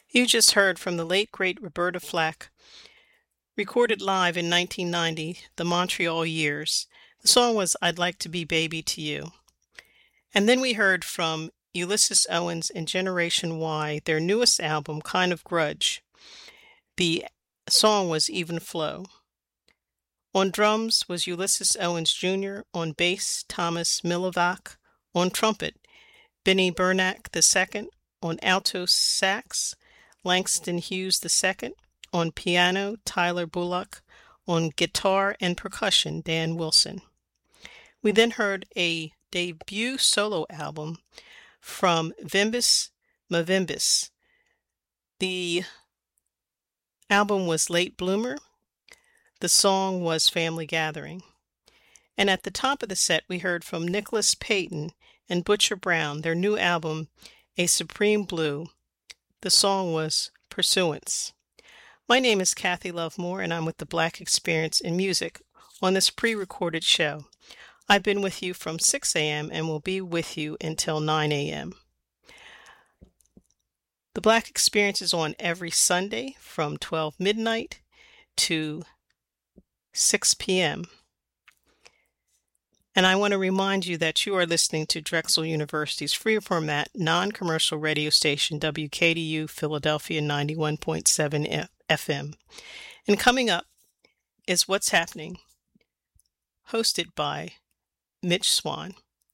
You just heard from the late great Roberta Flack, recorded live in 1990, the Montreal years. The song was I'd Like to Be Baby to You. And then we heard from Ulysses Owens and Generation Y, their newest album, Kind of Grudge. The song was Even Flow. On drums was Ulysses Owens Jr., on bass, Thomas Milivock, on trumpet, Benny Bernack II, on alto sax, Langston Hughes II, on piano, Tyler Bullock, on guitar and percussion, Dan Wilson. We then heard a debut solo album from Vimbus Mavimbus. The album was Late Bloomer. The song was Family Gathering. And at the top of the set, we heard from Nicholas Payton and Butcher Brown, their new album, A Supreme Blue. The song was Pursuance. My name is Kathy Lovemore, and I'm with the Black Experience in Music on this pre-recorded show. I've been with you from 6 a.m. and will be with you until 9 a.m. The Black Experience is on every Sunday from 12 midnight to 6 p.m. And I want to remind you that you are listening to Drexel University's free format, non-commercial radio station, WKDU Philadelphia 91.7 FM. And coming up is What's Happening, hosted by Mitch Swan.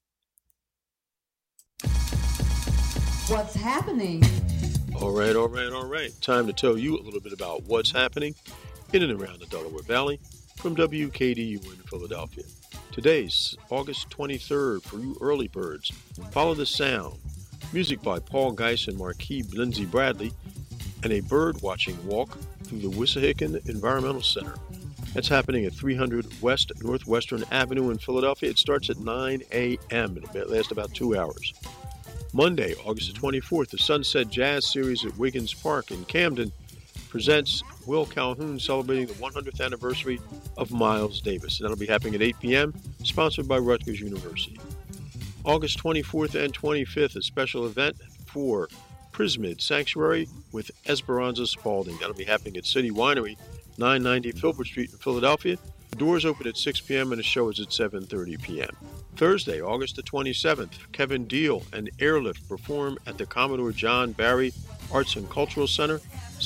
What's happening? All right. Time to tell you a little bit about what's happening in and around the Delaware Valley from WKDU in Philadelphia. Today's August 23rd for you early birds. Follow the Sound. Music by Paul Geis and Marquis Lindsay Bradley, and a bird watching walk through the Wissahickon Environmental Center. That's happening at 300 West Northwestern Avenue in Philadelphia. It starts at 9 a.m. It'll last about 2 hours. Monday, August the 24th, the Sunset Jazz Series at Wiggins Park in Camden presents Will Calhoun celebrating the 100th anniversary of Miles Davis. And that'll be happening at 8 p.m., sponsored by Rutgers University. August 24th and 25th, a special event for Prismid Sanctuary with Esperanza Spalding. That'll be happening at City Winery, 990 Filbert Street in Philadelphia. The doors open at 6 p.m. and the show is at 7:30 p.m. Thursday, August the 27th, Kevin Deal and Airlift perform at the Commodore John Barry Arts and Cultural Center,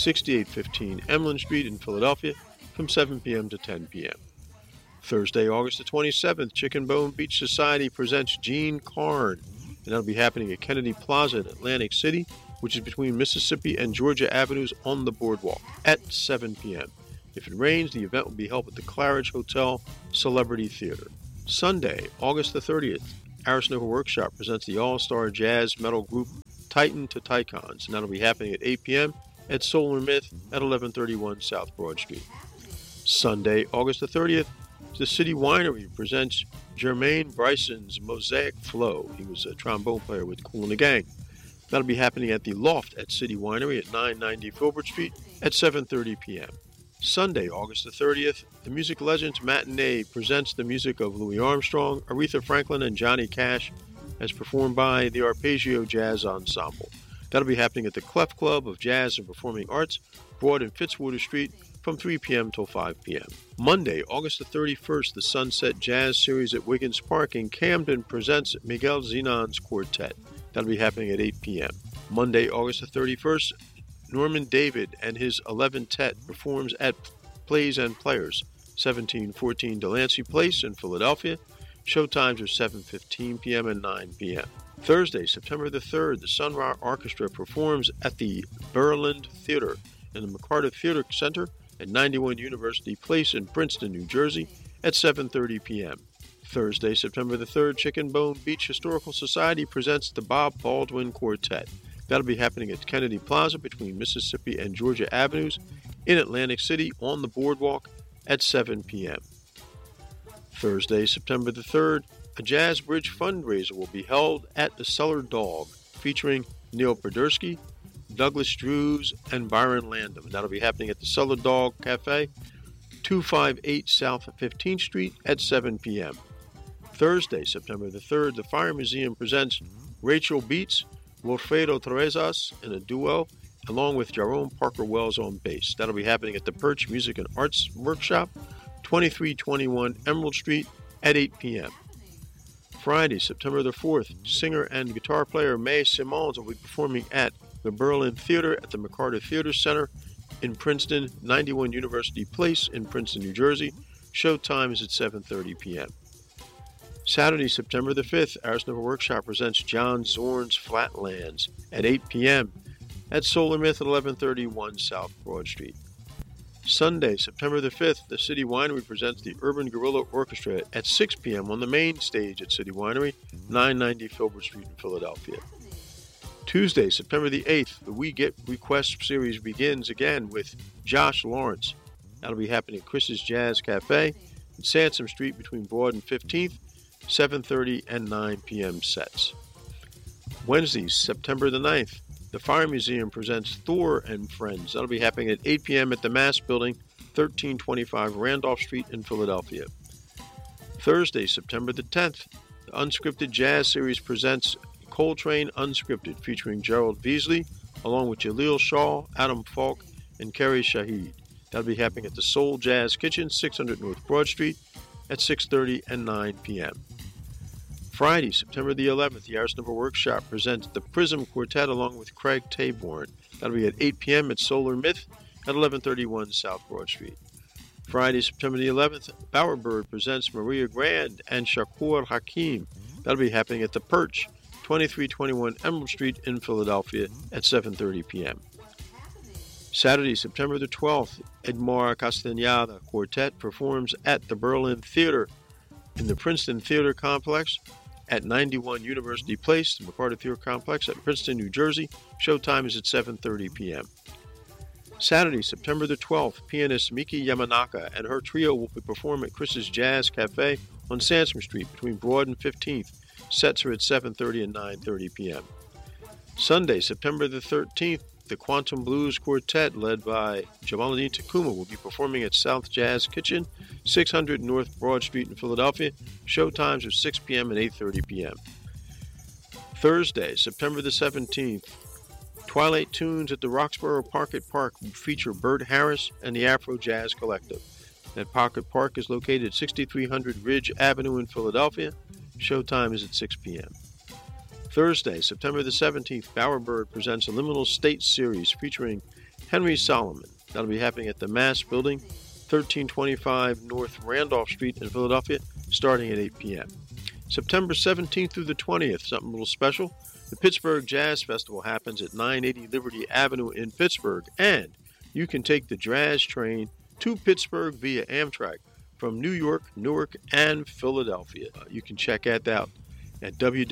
6815 Emlyn Street in Philadelphia, from 7 p.m. to 10 p.m. Thursday, August the 27th, Chicken Bone Beach Society presents Gene Carn, and that'll be happening at Kennedy Plaza in Atlantic City, which is between Mississippi and Georgia Avenues on the boardwalk, at 7 p.m. If it rains, the event will be held at the Claridge Hotel Celebrity Theater. Sunday, August the 30th, Arisnoka Workshop presents the all-star jazz metal group Titan to Tycons, and that'll be happening at 8 p.m. at Solar Myth at 1131 South Broad Street. Sunday, August the 30th, the City Winery presents Jermaine Bryson's Mosaic Flow. He was a trombone player with Kool and the Gang. That'll be happening at the Loft at City Winery at 990 Filbert Street at 7:30 p.m. Sunday, August the 30th, the Music Legends Matinee presents the music of Louis Armstrong, Aretha Franklin, and Johnny Cash, as performed by the Arpeggio Jazz Ensemble. That'll be happening at the Clef Club of Jazz and Performing Arts, Broad and Fitzwater Street, from 3 p.m. till 5 p.m. Monday, August the 31st, the Sunset Jazz Series at Wiggins Park in Camden presents Miguel Zenon's Quartet. That'll be happening at 8 p.m. Monday, August the 31st, Norman David and his 11th performs at Plays and Players, 1714 Delancey Place in Philadelphia. Showtimes are 7:15 p.m. and 9 p.m. Thursday, September the 3rd, the Sun Ra Orchestra performs at the Berland Theater in the McCarter Theater Center at 91 University Place in Princeton, New Jersey at 7:30 p.m. Thursday, September the 3rd, Chicken Bone Beach Historical Society presents the Bob Baldwin Quartet. That'll be happening at Kennedy Plaza between Mississippi and Georgia Avenues in Atlantic City on the boardwalk at 7 p.m. Thursday, September the 3rd, a Jazz Bridge fundraiser will be held at the Cellar Dog, featuring Neil Podersky, Douglas Drews, and Byron Landam. And that'll be happening at the Cellar Dog Cafe, 258 South 15th Street at 7 p.m. Thursday, September the 3rd, the Fire Museum presents Rachel Beats, Wilfredo Terrazas in a duo along with Jerome Parker Wells on bass. That'll be happening at the Perch Music and Arts Workshop, 2321 Emerald Street at 8 p.m. Friday, September the 4th, singer and guitar player Mae Simons will be performing at the Berlin Theater at the McCarter Theater Center in Princeton, 91 University Place in Princeton, New Jersey. Showtime is at 7:30 p.m. Saturday, September the 5th, Ars Nova Workshop presents John Zorn's Flatlands at 8 p.m. at Solar Myth at 1131 South Broad Street. Sunday, September the 5th, the City Winery presents the Urban Guerrilla Orchestra at 6 p.m. on the main stage at City Winery, 990 Filbert Street in Philadelphia. Tuesday, September the 8th, the We Get Requests series begins again with Josh Lawrence. That'll be happening at Chris's Jazz Cafe in Sansom Street between Broad and 15th, 7:30 and 9 p.m. sets. Wednesday, September the 9th, the Fire Museum presents Thor and Friends. That'll be happening at 8 p.m. at the Mass Building, 1325 Randolph Street in Philadelphia. Thursday, September the 10th, the Unscripted Jazz Series presents Coltrane Unscripted, featuring Gerald Beasley, along with Jaleel Shaw, Adam Falk, and Kerry Shahid. That'll be happening at the Soul Jazz Kitchen, 600 North Broad Street, at 6:30 and 9 p.m. Friday, September the 11th, the Ars Nova Workshop presents the Prism Quartet along with Craig Taborn. That'll be at 8 p.m. at Solar Myth at 1131 South Broad Street. Friday, September the 11th, Bowerbird presents Maria Grand and Shakur Hakim. That'll be happening at the Perch, 2321 Emerald Street in Philadelphia at 7:30 p.m. Saturday, September the 12th, Edmar Castañeda Quartet performs at the Berlin Theater in the Princeton Theater Complex at 91 University Place, the McCarter Theater Complex at Princeton, New Jersey. Showtime is at 7:30 p.m. Saturday, September the 12th, pianist Miki Yamanaka and her trio will be performing at Chris's Jazz Cafe on Sansom Street between Broad and 15th. Sets are at 7:30 and 9:30 p.m. Sunday, September the 13th, the Quantum Blues Quartet, led by Jamaluddin Takuma, will be performing at South Jazz Kitchen, 600 North Broad Street in Philadelphia. Showtimes are 6 p.m. and 8:30 p.m. Thursday, September the 17th, Twilight Tunes at the Roxborough Pocket Park will feature Bert Harris and the Afro Jazz Collective. That Pocket Park is located at 6300 Ridge Avenue in Philadelphia. Showtime is at 6 p.m. Thursday, September the 17th, Bowerbird presents a Liminal State series featuring Henry Solomon. That'll be happening at the Mass Building, 1325 North Randolph Street in Philadelphia, starting at 8 p.m. September 17th through the 20th, something a little special. The Pittsburgh Jazz Festival happens at 980 Liberty Avenue in Pittsburgh, and you can take the Jazz train to Pittsburgh via Amtrak from New York, Newark, and Philadelphia. You can check that out at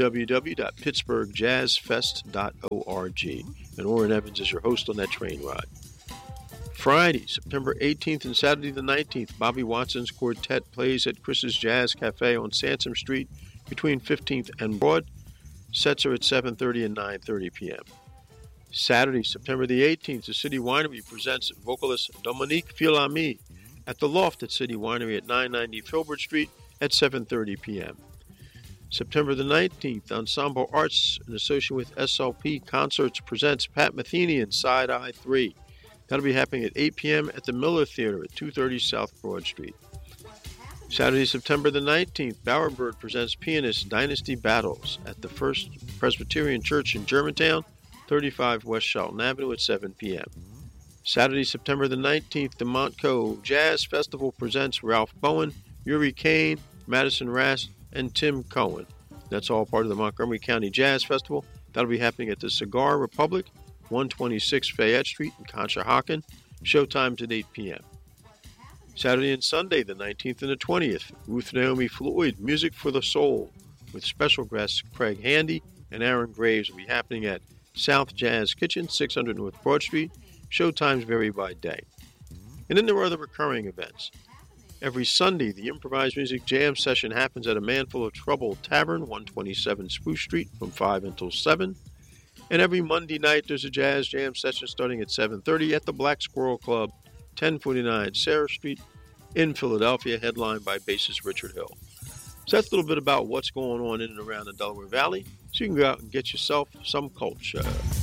www.pittsburghjazzfest.org. And Orrin Evans is your host on that train ride. Friday, September 18th and Saturday the 19th, Bobby Watson's Quartet plays at Chris's Jazz Cafe on Sansom Street between 15th and Broad. Sets are at 7:30 and 9:30 p.m. Saturday, September the 18th, the City Winery presents vocalist Dominique Fils-Aimé at the Loft at City Winery at 990 Filbert Street at 7:30 p.m. September the 19th, Ensemble Arts, in association with SLP Concerts, presents Pat Metheny and Side Eye 3. That'll be happening at 8 p.m. at the Miller Theater at 230 South Broad Street. Saturday, September the 19th, Bowerbird presents pianist Dynasty Battles at the First Presbyterian Church in Germantown, 35 West Shelton Avenue at 7 p.m. Saturday, September the 19th, the Montco Jazz Festival presents Ralph Bowen, Yuri Kane, Madison Rast, and Tim Cohen. That's all part of the Montgomery County Jazz Festival. That'll be happening at the Cigar Republic, 126 Fayette Street in Conshohocken. Showtime's at 8 p.m. Saturday and Sunday, the 19th and the 20th, Ruth Naomi Floyd, Music for the Soul, with special guests Craig Handy and Aaron Graves, will be happening at South Jazz Kitchen, 600 North Broad Street. Showtimes vary by day. And then there are other recurring events. Every Sunday, the improvised music jam session happens at A Man Full of Trouble Tavern, 127 Spruce Street, from 5 until 7. And every Monday night, there's a jazz jam session starting at 7:30 at the Black Squirrel Club, 1049 Sarah Street in Philadelphia, headlined by bassist Richard Hill. So that's a little bit about what's going on in and around the Delaware Valley, so you can go out and get yourself some culture.